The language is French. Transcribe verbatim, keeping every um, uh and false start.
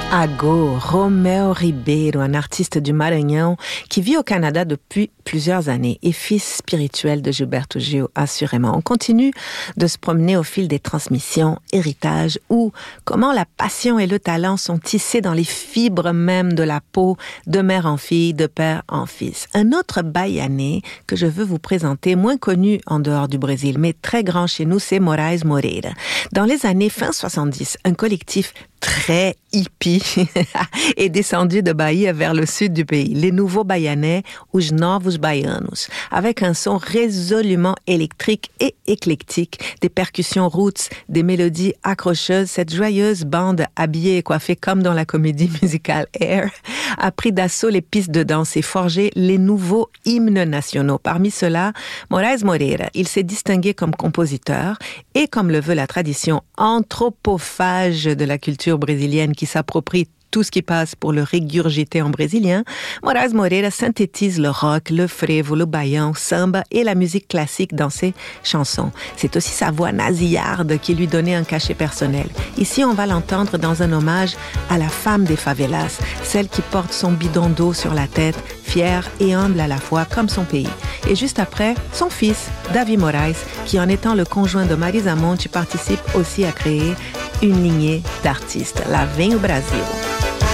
Ago, Romeu Ribeiro, un artiste du Maranhão qui vit au Canada depuis plusieurs années et fils spirituel de Gilberto Gil, assurément. On continue de se promener au fil des transmissions, héritages ou comment la passion et le talent sont tissés dans les fibres même de la peau de mère en fille, de père en fils. Un autre Baianais que je veux vous présenter, moins connu en dehors du Brésil, mais très grand chez nous, c'est Moraes Moreira. Dans les années fin soixante-dix, un collectif très hippie est descendu de Bahia vers le sud du pays. Les nouveaux Baianais, os novos baianos, avec un son résolument électrique et éclectique, des percussions roots, des mélodies accrocheuses. Cette joyeuse bande habillée et coiffée comme dans la comédie musicale Air a pris d'assaut les pistes de danse et forgé les nouveaux hymnes nationaux. Parmi ceux-là, Moraes Moreira, il s'est distingué comme compositeur et, comme le veut la tradition anthropophage de la culture brésilienne qui s'approprie tout ce qui passe pour le régurgiter en brésilien, Moraes Moreira synthétise le rock, le frevo, le baião, samba et la musique classique dans ses chansons. C'est aussi sa voix nasillarde qui lui donnait un cachet personnel. Ici, on va l'entendre dans un hommage à la femme des favelas, celle qui porte son bidon d'eau sur la tête, fière et humble à la fois comme son pays. Et juste après, son fils, Davi Moraes, qui en étant le conjoint de Marisa Monte, participe aussi à créer une lignée d'artistes. Lá vem o Brasil.